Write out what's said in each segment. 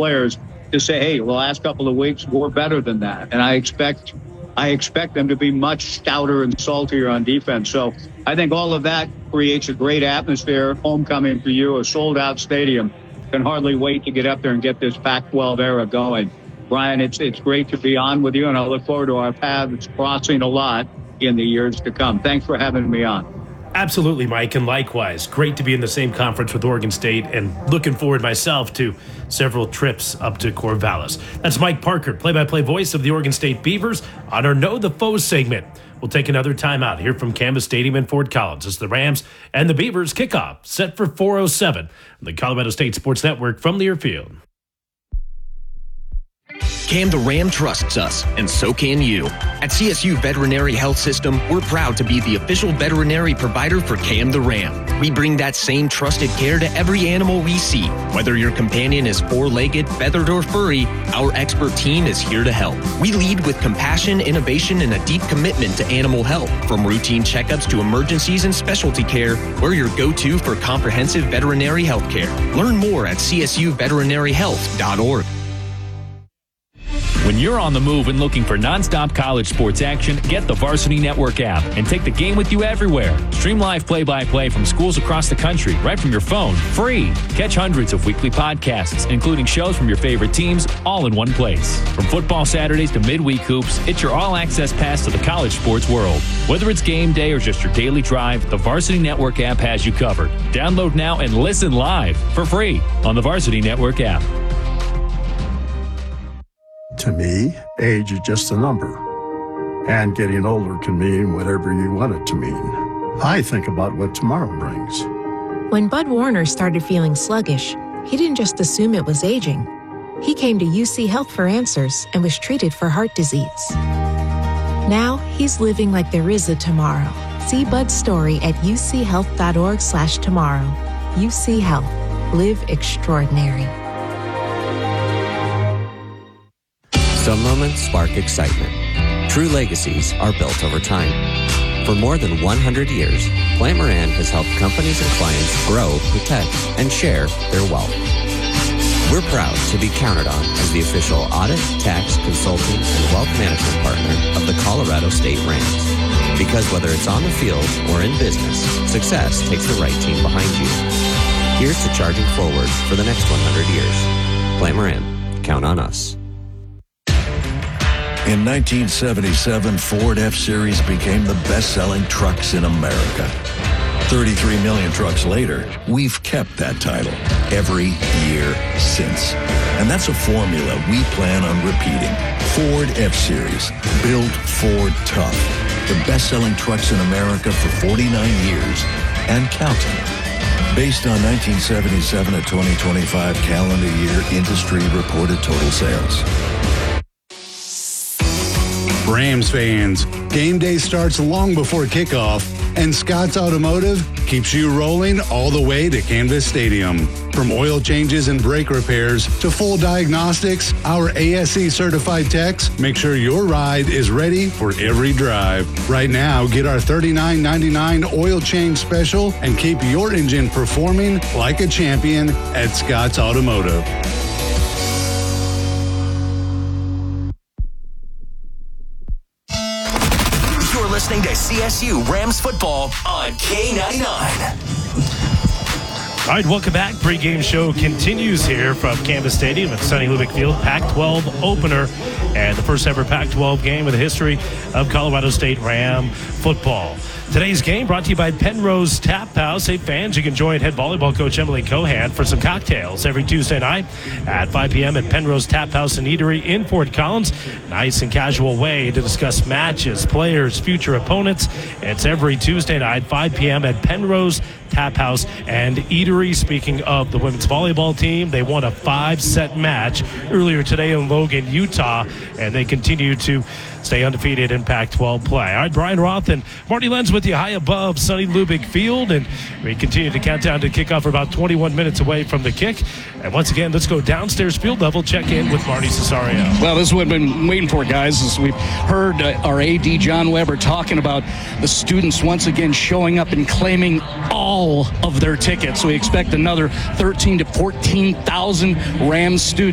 players to say, hey, the last couple of weeks we're better than that. And I expect them to be much stouter and saltier on defense. So I think all of that creates a great atmosphere. Homecoming for you, a sold-out stadium. Can hardly wait to get up there and get this Pac-12 era going. Brian, it's great to be on with you, and I look forward to our paths crossing a lot in the years to come. Thanks for having me on. Absolutely, Mike, and likewise. Great to be in the same conference with Oregon State, and looking forward myself to several trips up to Corvallis. That's Mike Parker, play-by-play voice of the Oregon State Beavers, on our Know the Foes segment. We'll take another timeout here from Canvas Stadium in Fort Collins as the Rams and the Beavers kickoff, set for 4:07 on the Colorado State Sports Network from Learfield. Cam the Ram trusts us, and so can you. At CSU Veterinary Health System, we're proud to be the official veterinary provider for Cam the Ram. We bring that same trusted care to every animal we see. Whether your companion is four-legged, feathered, or furry, our expert team is here to help. We lead with compassion, innovation, and a deep commitment to animal health. From routine checkups to emergencies and specialty care, we're your go-to for comprehensive veterinary health care. Learn more at csuveterinaryhealth.org. When you're on the move and looking for nonstop college sports action, get the Varsity Network app and take the game with you everywhere. Stream live play-by-play from schools across the country right from your phone, free. Catch hundreds of weekly podcasts, including shows from your favorite teams, all in one place. From football Saturdays to midweek hoops, it's your all-access pass to the college sports world. Whether it's game day or just your daily drive, the Varsity Network app has you covered. Download now and listen live for free on the Varsity Network app. To me, age is just a number, and getting older can mean whatever you want it to mean. I think about what tomorrow brings. When Bud Warner started feeling sluggish, he didn't just assume it was aging. He came to UC Health for answers and was treated for heart disease. Now he's living like there is a tomorrow. See Bud's story at uchealth.org/tomorrow. UC Health. Live extraordinary. Some moments spark excitement. True legacies are built over time. For more than 100 years, Plant Moran has helped companies and clients grow, protect, and share their wealth. We're proud to be counted on as the official audit, tax, consulting, and wealth management partner of the Colorado State Rams. Because whether it's on the field or in business, success takes the right team behind you. Here's to charging forward for the next 100 years. Plant Moran, count on us. In 1977, Ford F-Series became the best-selling trucks in America. 33 million trucks later, we've kept that title every year since. And that's a formula we plan on repeating. Ford F-Series, built Ford tough. The best-selling trucks in America for 49 years and counting. Based on 1977 to 2025 calendar year industry reported total sales. Rams fans, game day starts long before kickoff, and Scott's Automotive keeps you rolling all the way to Canvas Stadium. From oil changes and brake repairs to full diagnostics, our ASE certified techs make sure your ride is ready for every drive. Right now, get our $39.99 oil change special and keep your engine performing like a champion at Scott's Automotive. Listening to CSU Rams football on K99. All right, welcome back. Pre-game show continues here from Canvas Stadium at Sonny Lubick Field. Pac-12 opener and the first ever Pac-12 game in the history of Colorado State Ram football. Today's game brought to you by Penrose Tap House. Hey, fans, you can join head volleyball coach Emily Cohan for some cocktails every Tuesday night at 5 p.m. at Penrose Tap House and Eatery in Fort Collins. Nice and casual way to discuss matches, players, future opponents. It's every Tuesday night, 5 p.m. at Penrose Tap House and Eatery. Speaking of the women's volleyball team, they won a 5-set match earlier today in Logan, Utah, and they continue to stay undefeated in Pac-12 play. All right, Brian Roth and Marty Lenz with you high above Sonny Lubick Field, and we continue to count down to kickoff. For about 21 minutes away from the kick. And once again, let's go downstairs field level, check in with Marty Cesario. Well, this is what we've been waiting for, guys. As we've heard our AD, John Weber, talking about the students once again showing up and claiming all of their tickets. So we expect another 13,000 to 14,000 Rams students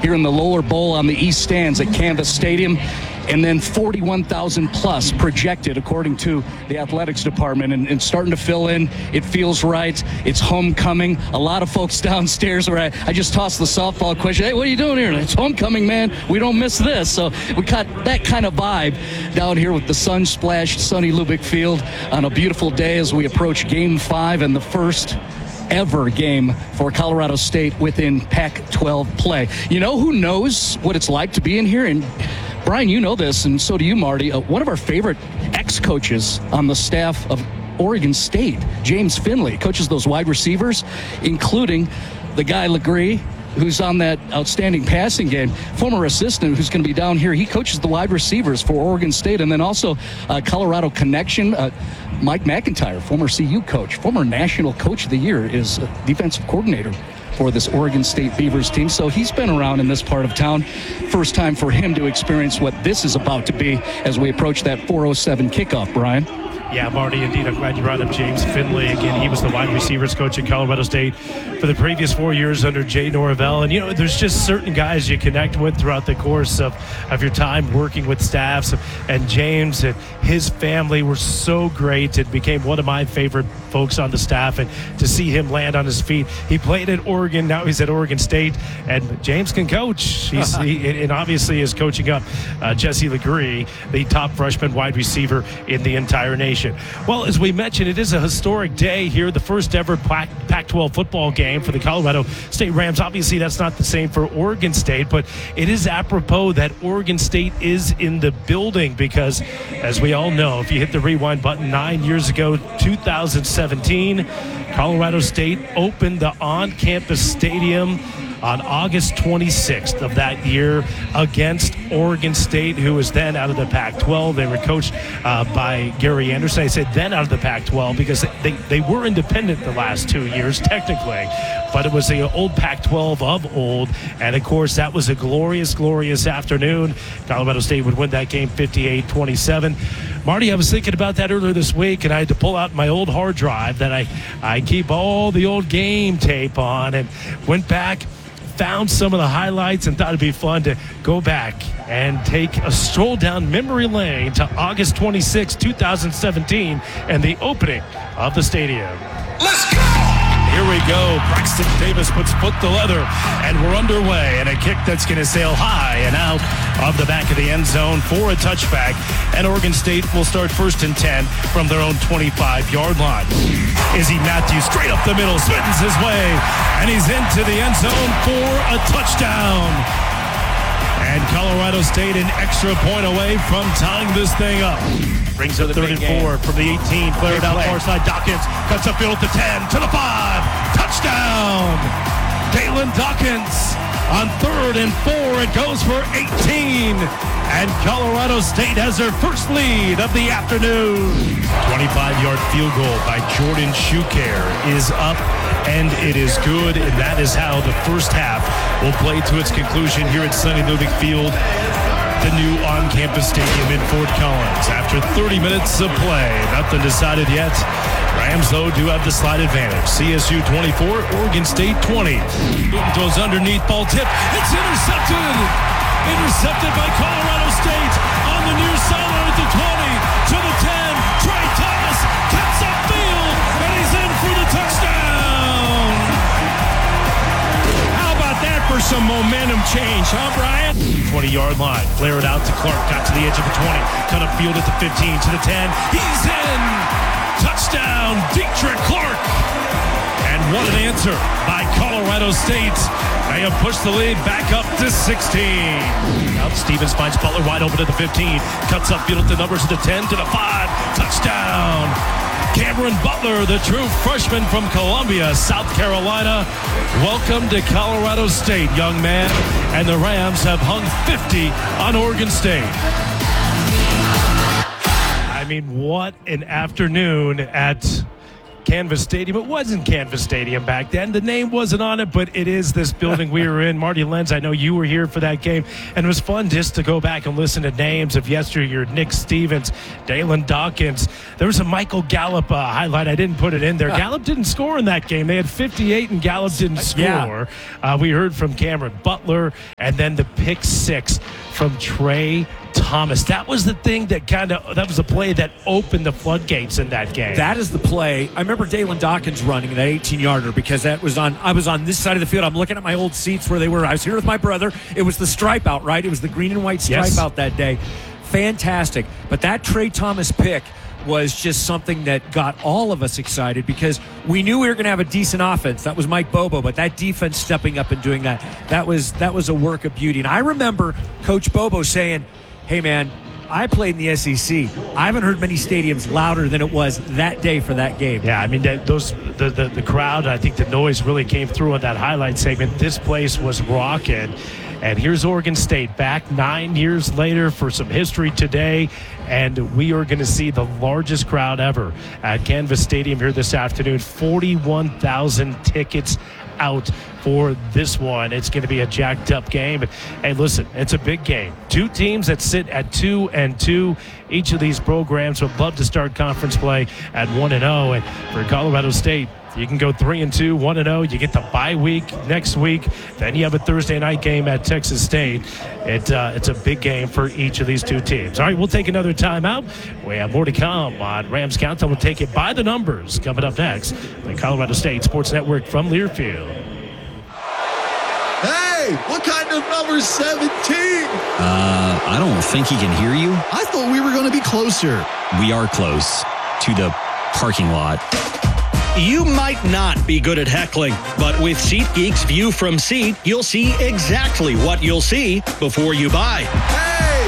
here in the lower bowl on the east stands at Canvas Stadium. And then 41,000 plus projected, according to the athletics department, and starting to fill in. It feels right. It's homecoming. A lot of folks downstairs where I just tossed the softball question. Hey, what are you doing here? It's homecoming, man. We don't miss this. So we got that kind of vibe down here with the sun-splashed sunny Lubick Field on a beautiful day as we approach Game 5 and the first ever game for Colorado State within Pac-12 play. You know who knows what it's like to be in here? And Brian, you know this, and so do you, Marty. One of our favorite ex-coaches on the staff of Oregon State, James Finley, coaches those wide receivers, including the guy Legree, who's on that outstanding passing game, former assistant who's going to be down here. He coaches the wide receivers for Oregon State, and then also Colorado connection, Mike McIntyre, former CU coach, former National Coach of the Year, is defensive coordinator for this Oregon State Beavers team. So he's been around in this part of town. First time for him to experience what this is about to be as we approach that 4:07 kickoff, Brian. Yeah, Marty, indeed. I'm glad you brought up James Finley. Again, he was the wide receivers coach at Colorado State for the previous 4 years under Jay Norvell. And, you know, there's just certain guys you connect with throughout the course of your time working with staffs. And James and his family were so great. It became one of my favorite folks on the staff. And to see him land on his feet, he played at Oregon. Now he's at Oregon State. And James can coach. And obviously is coaching up Jesse Legree, the top freshman wide receiver in the entire nation. Well, as we mentioned, it is a historic day here, the first ever Pac-12 football game for the Colorado State Rams. Obviously, that's not the same for Oregon State, but it is apropos that Oregon State is in the building because, as we all know, if you hit the rewind button 9 years ago, 2017, Colorado State opened the on-campus stadium on August 26th of that year against Oregon State, who was then out of the Pac-12. They were coached by Gary Anderson. I said then out of the Pac-12 because they were independent the last 2 years, technically. But it was the old Pac-12 of old. And, of course, that was a glorious, glorious afternoon. Colorado State would win that game 58-27. Marty, I was thinking about that earlier this week, and I had to pull out my old hard drive that I keep all the old game tape on, and went back, found some of the highlights, and thought it'd be fun to go back and take a stroll down memory lane to August 26, 2017, and the opening of the stadium. Let's go! Here we go. Braxton Davis puts foot to leather, and we're underway. And a kick that's going to sail high and out of the back of the end zone for a touchback. And Oregon State will start 1st and 10 from their own 25-yard line. Izzy Matthews straight up the middle, spins his way, and he's into the end zone for a touchdown. And Colorado State an extra point away from tying this thing up. Brings up 3rd and 4 from the 18. Cleared out far side. Dawkins cuts upfield at the 10 to the 5. Touchdown! Dalen Dawkins on 3rd and 4. It goes for 18. And Colorado State has their first lead of the afternoon. 25-yard field goal by Jordan Schuker is up, and it is good. And that is how the first half will play to its conclusion here at Sunny Lubick Field, the new on-campus stadium in Fort Collins. After 30 minutes of play, nothing decided yet. Rams, though, do have the slight advantage. CSU 24, Oregon State 20. Newton throws underneath, ball tip. It's intercepted! Intercepted by Colorado State on the near sideline at the 20, to the 10. Trey Thomas cuts upfield, and he's in for the touchdown! How about that for some momentum change, huh, Brian? 20-yard line. Flare it out to Clark. Got to the edge of the 20. Cut upfield at the 15, to the 10. He's in! Touchdown, Dietrich Clark! And what an answer by Colorado State. They have pushed the lead back up to 16. Now Stevens finds Butler wide open at the 15. Cuts upfield at the numbers to the 10, to the 5. Touchdown! Cameron Butler, the true freshman from Columbia, South Carolina. Welcome to Colorado State, young man. And the Rams have hung 50 on Oregon State. I mean, what an afternoon at Canvas Stadium. It wasn't Canvas Stadium back then. The name wasn't on it, but it is this building we were in. Marty Lenz, I know you were here for that game, and it was fun just to go back and listen to names of yesteryear. Nick Stevens, Dalen Dawkins. There was a Michael Gallup highlight. I didn't put it in there. Gallup didn't score in that game. They had 58, and Gallup didn't score. We heard from Cameron Butler, and then the pick 6 from Trey Thomas. That was the thing that that was the play that opened the floodgates in that game. That is the play. I remember Dalen Dawkins running that 18-yarder because I was on this side of the field. I'm looking at my old seats where they were. I was here with my brother. It was the stripe out, right? It was the green and white stripe out that day. Fantastic. But that Trey Thomas pick was just something that got all of us excited because we knew we were going to have a decent offense. That was Mike Bobo, but that defense stepping up and doing that was a work of beauty. And I remember Coach Bobo saying, hey, man, I played in the SEC. I haven't heard many stadiums louder than it was that day for that game. Yeah, I mean, the crowd, I think the noise really came through on that highlight segment. This place was rocking. And here's Oregon State back 9 years later for some history today. And we are going to see the largest crowd ever at Canvas Stadium here this afternoon. 41,000 tickets out for this one. It's going to be a jacked up game. And hey, listen, it's a big game. Two teams that sit at 2-2. Each of these programs would love to start conference play at 1-0. And for Colorado State, you can go 3-2, 1-0. You get the bye week next week. Then you have a Thursday night game at Texas State. It's a big game for each of these two teams. All right, we'll take another timeout. We have more to come on Rams Countdown. We'll take it by the numbers coming up next. The Colorado State Sports Network from Learfield. Hey, what kind of number 17? I don't think he can hear you. I thought we were going to be closer. We are close to the parking lot. You might not be good at heckling, but with SeatGeek's View from Seat, you'll see exactly what you'll see before you buy. Hey,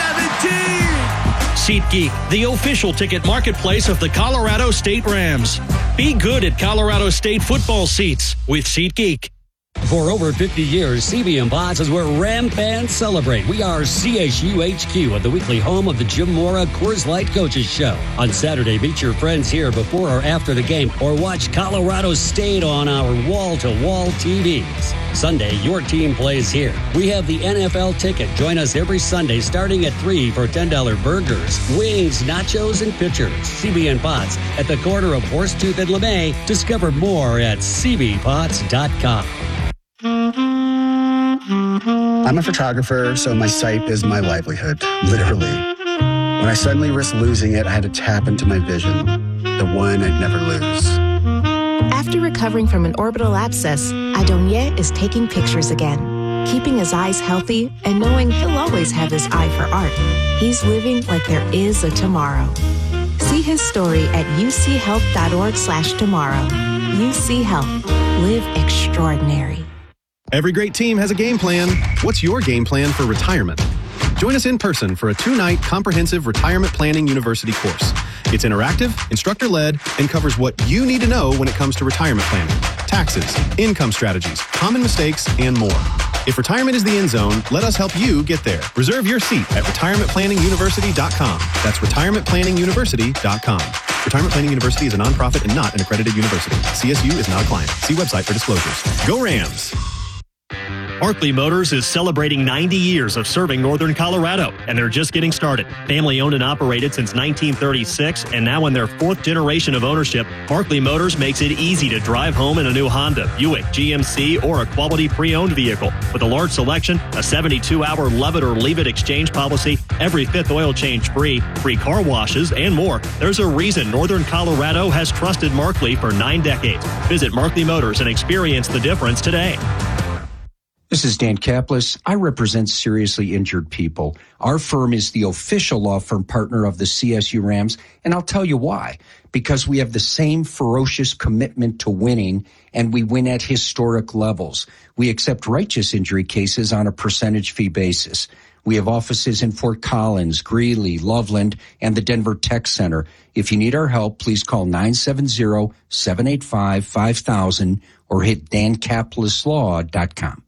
17! SeatGeek, the official ticket marketplace of the Colorado State Rams. Be good at Colorado State football seats with SeatGeek. For over 50 years, CB and Bots is where Ram fans celebrate. We are CSU HQ at the weekly home of the Jim Mora Coors Light Coaches Show. On Saturday, meet your friends here before or after the game, or watch Colorado State on our wall-to-wall TVs. Sunday, your team plays here. We have the NFL ticket. Join us every Sunday starting at 3 for $10 burgers, wings, nachos, and pitchers. CB and Bots at the corner of Horsetooth and LeMay. Discover more at cbpots.com. I'm a photographer, so my site is my livelihood, literally. When I suddenly risked losing it, I had to tap into my vision, the one I'd never lose. After recovering from an orbital abscess, Adonier is taking pictures again, keeping his eyes healthy and knowing he'll always have his eye for art. He's living like there is a tomorrow. See his story at uchealth.org/tomorrow. UC Health. Live extraordinary. Every great team has a game plan. What's your game plan for retirement? Join us in person for a 2-night comprehensive retirement planning university course. It's interactive, instructor-led, and covers what you need to know when it comes to retirement planning, taxes, income strategies, common mistakes, and more. If retirement is the end zone, let us help you get there. Reserve your seat at retirementplanninguniversity.com. That's retirementplanninguniversity.com. Retirement Planning University is a nonprofit and not an accredited university. CSU is not a client. See website for disclosures. Go Rams! Barkley Motors is celebrating 90 years of serving Northern Colorado, and they're just getting started. Family owned and operated since 1936, and now in their 4th generation of ownership, Barkley Motors makes it easy to drive home in a new Honda, Buick, GMC, or a quality pre-owned vehicle. With a large selection, a 72-hour love it or leave it exchange policy, every 5th oil change free car washes, and more, there's a reason Northern Colorado has trusted Markley for 9 decades. Visit Markley Motors and experience the difference today. This is Dan Kaplis. I represent seriously injured people. Our firm is the official law firm partner of the CSU Rams, and I'll tell you why. Because we have the same ferocious commitment to winning, and we win at historic levels. We accept righteous injury cases on a percentage fee basis. We have offices in Fort Collins, Greeley, Loveland, and the Denver Tech Center. If you need our help, please call 970-785-5000 or hit dankapleslaw.com.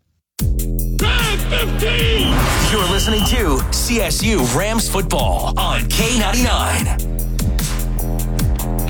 You're listening to CSU Rams football on K99.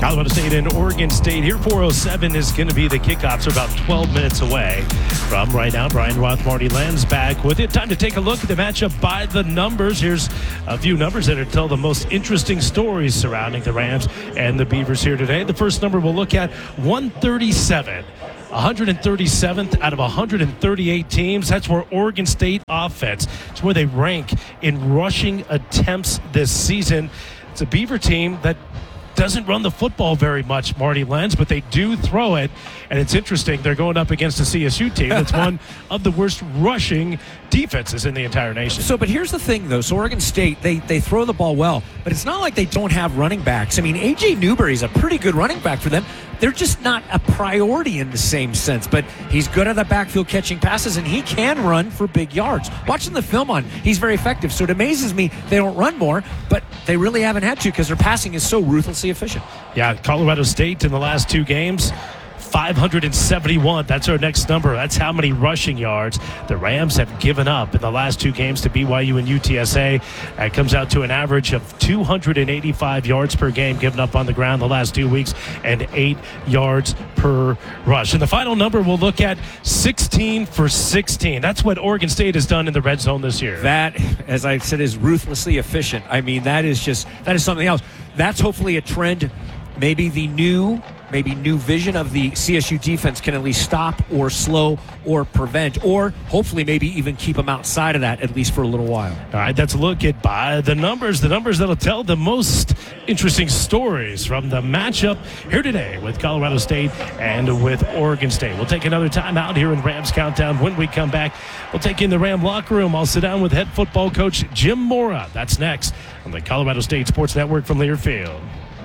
Colorado State and Oregon State here. 4:07 is going to be the kickoff. So about 12 minutes away from right now. Brian Roth, Marty Lenz back with it. Time to take a look at the matchup by the numbers. Here's a few numbers that tell the most interesting stories surrounding the Rams and the Beavers here today. The first number we'll look at, 137. 137th out of 138 teams. That's where Oregon State offense. It's where they rank in rushing attempts this season. It's a Beaver team that doesn't run the football very much, Marty Lenz, but they do throw it. And it's interesting, they're going up against a CSU team that's one of the worst rushing defenses in the entire nation. So, but here's the thing, though. So Oregon State, they throw the ball well, but it's not like they don't have running backs. I mean, A.J. Newberry's a pretty good running back for them. They're just not a priority in the same sense, but he's good at the backfield catching passes, and he can run for big yards. Watching the film on, he's very effective. So it amazes me they don't run more, but they really haven't had to because their passing is so ruthlessly efficient. Yeah, Colorado State in the last two games, 571. That's our next number. That's how many rushing yards the Rams have given up in the last two games to BYU and UTSA. That comes out to an average of 285 yards per game given up on the ground the last 2 weeks and 8 yards per rush. And the final number we'll look at, 16 for 16. That's what Oregon State has done in the red zone this year. That, as I said, is ruthlessly efficient. I mean, that is something else. That's hopefully a trend. Maybe new vision of the CSU defense can at least stop or slow or prevent, or hopefully maybe even keep them outside of that at least for a little while. All right, that's a look at by the numbers that'll tell the most interesting stories from the matchup here today with Colorado State and with Oregon State. We'll take another time out here in Rams Countdown. When we come back, we'll take you in the Ram locker room. I'll sit down with head football coach Jim Mora. That's next on the Colorado State Sports Network from Learfield.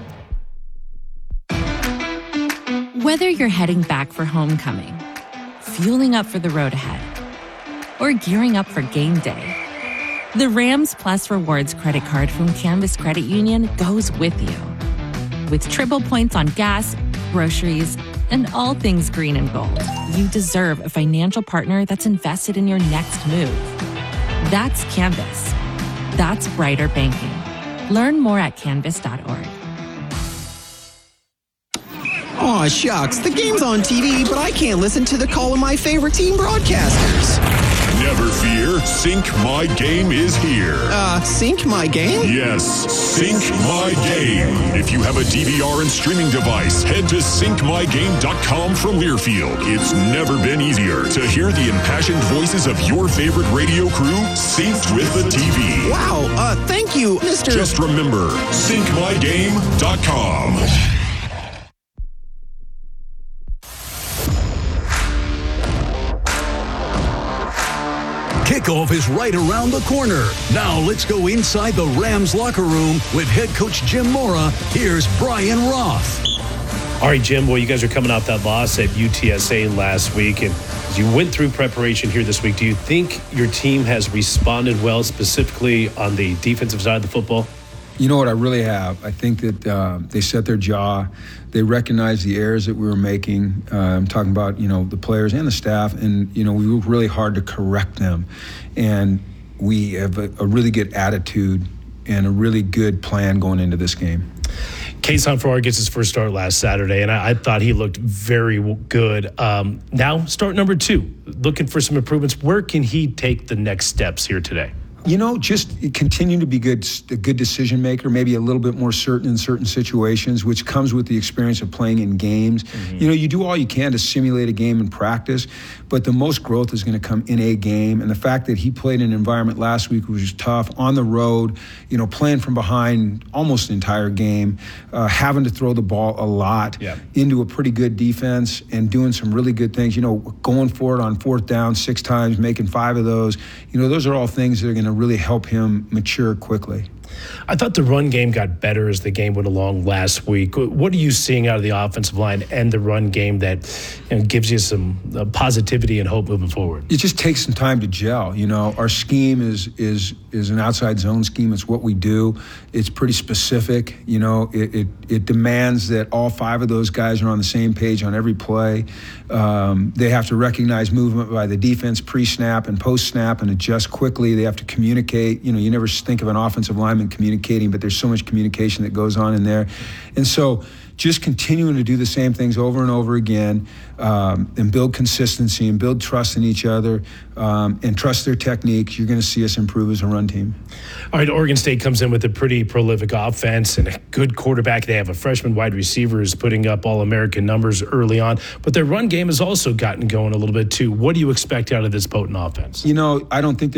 Whether you're heading back for homecoming, fueling up for the road ahead, or gearing up for game day, the Rams Plus Rewards credit card from Canvas Credit Union goes with you. With triple points on gas, groceries, and all things green and gold, you deserve a financial partner that's invested in your next move. That's Canvas. That's brighter banking. Learn more at canvas.org. Aw, shucks. The game's on TV, but I can't listen to the call of my favorite team broadcasters. Never fear. Sync My Game is here. Sync My Game? Yes, Sync My Game. If you have a DVR and streaming device, head to syncmygame.com from Learfield. It's never been easier to hear the impassioned voices of your favorite radio crew synced with the TV. Wow, thank you, Mr. Just remember, syncmygame.com. Kickoff is right around the corner. Now let's go inside the Rams locker room with head coach Jim Mora. Here's Brian Roth. All right, Jim, well, you guys are coming off that loss at UTSA last week, and as you went through preparation here this week, do you think your team has responded well, specifically on the defensive side of the football? You know what, I really have. I think that they set their jaw. They recognized the errors that we were making. I'm talking about, the players and the staff, and, we worked really hard to correct them. And we have a really good attitude and a really good plan going into this game. Kason Farrar gets his first start last Saturday, and I thought he looked very good. Now, start number 2, looking for some improvements. Where can he take the next steps here today? Just continue to be a good decision maker, maybe a little bit more certain in certain situations, which comes with the experience of playing in games. Mm-hmm. You do all you can to simulate a game in practice, but the most growth is going to come in a game. And the fact that he played in an environment last week which was tough, on the road, playing from behind almost the entire game, having to throw the ball a lot into a pretty good defense and doing some really good things, going for it on 4th down 6 times, making 5 of those. Those are all things that are going to really help him mature quickly. I thought the run game got better as the game went along last week. What are you seeing out of the offensive line and the run game that gives you some positivity and hope moving forward? It just takes some time to gel. Our scheme is an outside zone scheme. It's what we do. It's pretty specific. It demands that all 5 of those guys are on the same page on every play. They have to recognize movement by the defense pre-snap and post-snap and adjust quickly. They have to communicate. You never think of an offensive lineman communicating, but there's so much communication that goes on in there. And so just continuing to do the same things over and over again, and build consistency and build trust in each other, and trust their techniques, you're going to see us improve as a run team. All right, Oregon State comes in with a pretty prolific offense and a good quarterback. They have a freshman wide receiver who's putting up All-American numbers early on, but their run game has also gotten going a little bit too. What do you expect out of this potent offense? You know, I don't think